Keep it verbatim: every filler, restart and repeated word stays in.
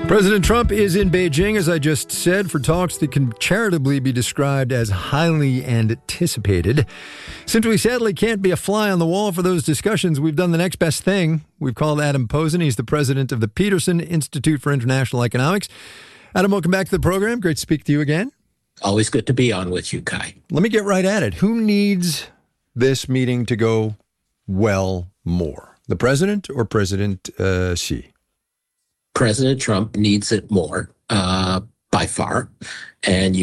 President Trump is in Beijing, as I just said, for talks that can charitably be described as highly anticipated. Since we sadly can't be a fly on the wall for those discussions, we've done the next best thing. We've called Adam Posen. He's the president of the Peterson Institute for International Economics. Adam, welcome back to the program. Great to speak to you again. Always good to be on with you, Kai. Let me get right at it. Who needs this meeting to go well more? The president or President uh, Xi? President Trump needs it more, uh, by far. And you